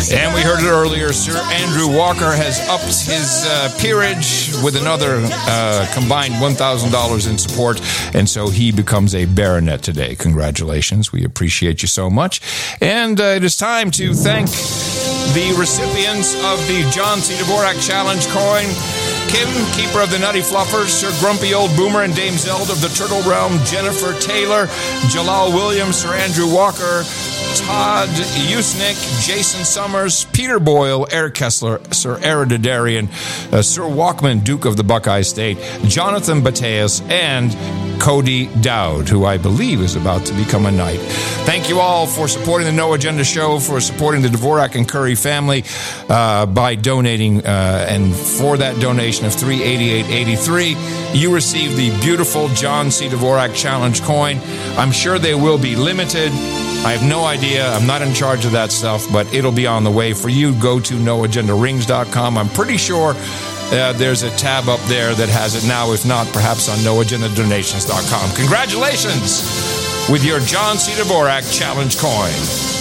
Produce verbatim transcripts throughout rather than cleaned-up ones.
And we heard it earlier, Sir Andrew Walker has upped his uh, peerage with another uh, combined one thousand dollars in support, and so he becomes a baronet today. Congratulations. We appreciate you so much. And uh, it is time to thank the recipients of the John C. Dvorak Challenge coin. Kim, keeper of the Nutty Fluffers, Sir Grumpy Old Boomer and Dame Zelda of the Turtle Realm, Jennifer Taylor, Jalal Williams, Sir Andrew Walker, Todd Usnick, Jason Summers, Peter Boyle, Eric Kessler, Sir Erididarian, uh, Sir Walkman, Duke of the Buckeye State, Jonathan Bateas, and Cody Dowd, who I believe is about to become a knight. Thank you all for supporting the No Agenda Show, for supporting the Dvorak and Curry family uh, by donating, uh, and for that donation of three hundred eighty-eight dollars and eighty-three cents, you receive the beautiful John C. Dvorak Challenge coin. I'm sure they will be limited. I have no idea. I'm not in charge of that stuff, but it'll be on the way for you. Go to no agenda rings dot com. I'm pretty sure uh, there's a tab up there that has it now. If not, perhaps on no agenda donations dot com. Congratulations with your John C. Dvorak Challenge coin.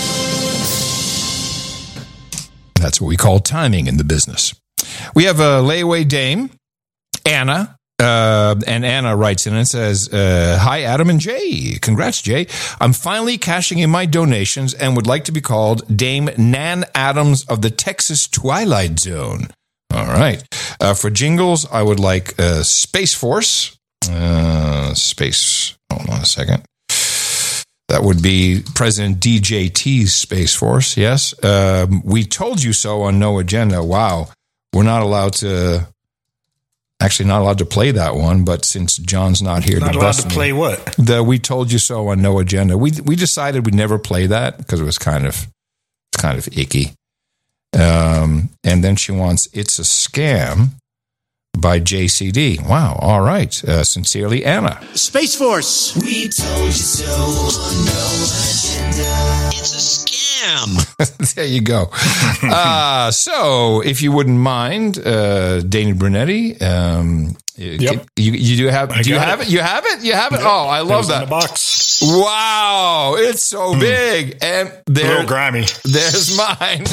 That's what we call timing in the business. We have a layaway dame, Anna. Uh, and Anna writes in and says, uh, hi, Adam and Jay. Congrats, Jay. I'm finally cashing in my donations and would like to be called Dame Nan Adams of the Texas Twilight Zone. All right. Uh, for jingles, I would like uh, Space Force. Uh, Space. Hold on a second. That would be President D J T's Space Force. Yes. Um, we told you so on No Agenda. Wow. We're not allowed to... Actually, not allowed to play that one, but since John's not here, not to allowed to me, play what? The "We Told You So" on No Agenda. We we decided we'd never play that because it was kind of it's kind of icky. Um, and then she wants "It's a Scam" by J C D. Wow. All right. Uh, sincerely, Anna. Space Force. We told you so on No Agenda. It's a scam. There you go. Uh, so, if you wouldn't mind, uh, Danny Brunetti, um, Yep. you, you do have, I do you got have it. it? You have it? You have it? Yep. Oh, I It love was in that. the box. Wow. It's so mm. big. And A there, little grimy. There's mine.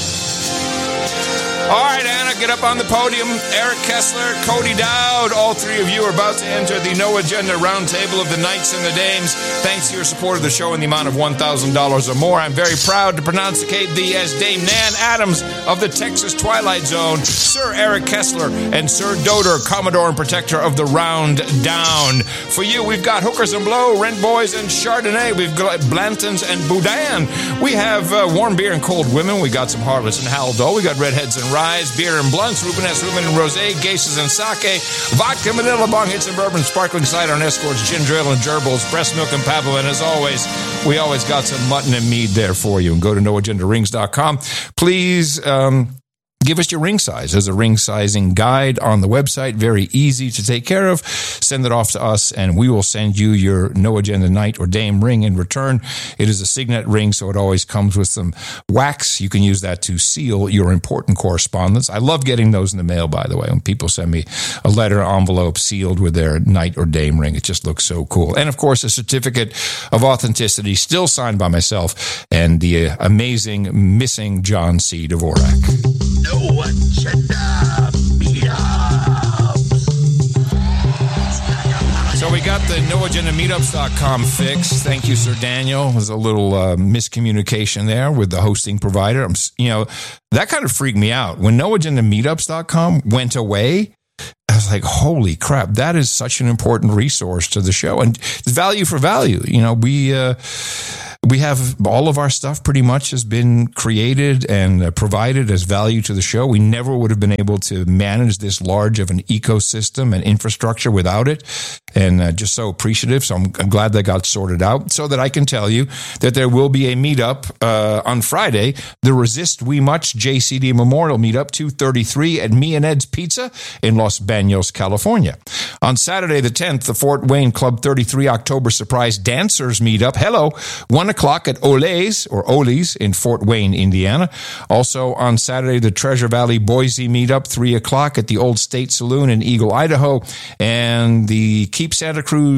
All right, Anna, get up on the podium. Eric Kessler, Cody Dowd, all three of you are about to enter the No Agenda Roundtable of the Knights and the Dames. Thanks to your support of the show in the amount of one thousand dollars or more. I'm very proud to pronounceate thee as Dame Nan Adams of the Texas Twilight Zone, Sir Eric Kessler, and Sir Doder, Commodore and Protector of the Round Down. For you, we've got Hookers and Blow, Rent Boys and Chardonnay. We've got Blantons and Boudin. We have uh, warm beer and cold women. We got some Harlots and Haldol. We got Redheads and Rise, beer and blunts, Rubenesque, Ruben and Rosé, Geisses and Sake, vodka, Manila, Bong, Hits and Bourbon, Sparkling Cider and Escorts, Ginger Ale and Gerbils, Breast Milk and Pablo. And as always, we always got some mutton and mead there for you. And go to no agenda rings dot com. Please, um, give us your ring size. There's a ring sizing guide on the website. Very easy to take care of. Send it off to us, and we will send you your No Agenda Knight or Dame ring in return. It is a signet ring, so it always comes with some wax. You can use that to seal your important correspondence. I love getting those in the mail, by the way. When people send me a letter envelope sealed with their Knight or Dame ring, it just looks so cool. And, of course, a certificate of authenticity, still signed by myself and the uh, amazing missing John C. Dvorak. No Agenda Meetups. So we got the no agenda meetups dot com fix. Thank you, Sir Daniel. There's a little uh, miscommunication there with the hosting provider. I'm, you know, that kind of freaked me out. When no agenda meetups dot com went away, I was like, holy crap, that is such an important resource to the show. And it's value for value. You know, we... Uh, We have all of our stuff pretty much has been created and uh, provided as value to the show. We never would have been able to manage this large of an ecosystem and infrastructure without it. And uh, just so appreciative. So I'm, I'm glad that got sorted out so that I can tell you that there will be a meetup uh, on Friday, the Resist We Much J C D Memorial Meetup, two thirty-three at Me and Ed's Pizza in Los Banos, California. On Saturday the tenth, the Fort Wayne Club thirty-three October Surprise Dancers Meetup. Hello, one o'clock at Ole's or Ole's in Fort Wayne, Indiana. Also on Saturday, the Treasure Valley Boise Meetup, three o'clock at the Old State Saloon in Eagle, Idaho. And the Keep Santa Cruz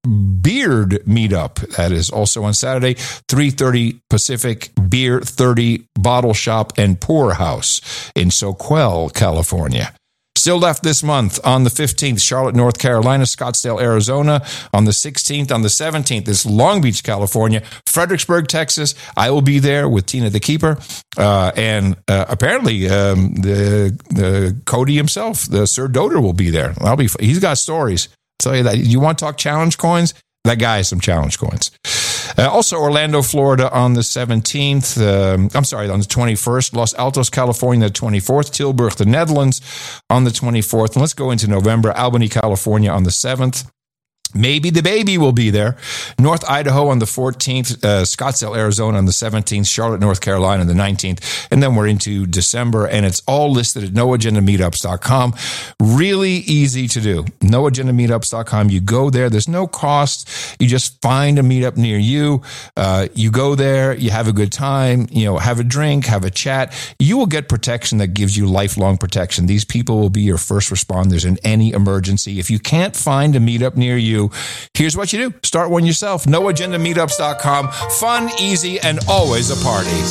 Beard Meetup. That is also on Saturday, three thirty Pacific, Beer thirty Bottle Shop and Pour House in Soquel, California. Still left this month on the fifteenth, Charlotte, North Carolina, Scottsdale, Arizona. On the sixteenth, on the seventeenth is Long Beach, California, Fredericksburg, Texas. I will be there with Tina the Keeper. Uh, and uh, apparently um, the, the Cody himself, the Sir Doder, will be there. I'll be. He's got stories. I'll tell you that. You want to talk challenge coins? That guy has some challenge coins. Uh, also, Orlando, Florida on the seventeenth. Um, I'm sorry, on the twenty-first. Los Altos, California, the twenty-fourth. Tilburg, the Netherlands on the twenty-fourth. And let's go into November. Albany, California on the seventh. Maybe the baby will be there. North Idaho on the fourteenth, uh, Scottsdale, Arizona on the seventeenth, Charlotte, North Carolina on the nineteenth, and then we're into December, and it's all listed at no agenda meetups dot com. Really easy to do. no agenda meetups dot com. You go there. There's no cost. You just find a meetup near you. Uh, you go there. You have a good time. You know, have a drink, have a chat. You will get protection that gives you lifelong protection. These people will be your first responders in any emergency. If you can't find a meetup near you, here's what you do. Start one yourself. no agenda meetups dot com. Fun, easy, and always a party.